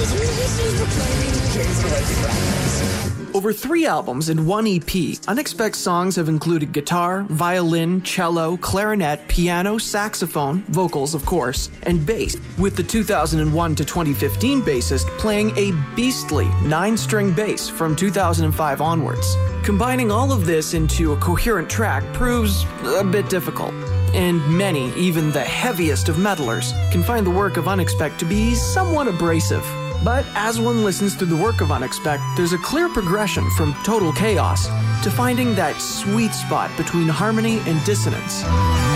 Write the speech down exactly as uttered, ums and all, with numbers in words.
Over three albums and one E P, Unexpect songs have included guitar, violin, cello, clarinet, piano, saxophone, vocals of course, and bass, with the two thousand one to twenty fifteen bassist playing a beastly nine-string bass from two thousand five onwards. Combining all of this into a coherent track proves a bit difficult, and many, even the heaviest of metalers, can find the work of Unexpect to be somewhat abrasive. But as one listens to the work of Unexpect, there's a clear progression from total chaos to finding that sweet spot between harmony and dissonance.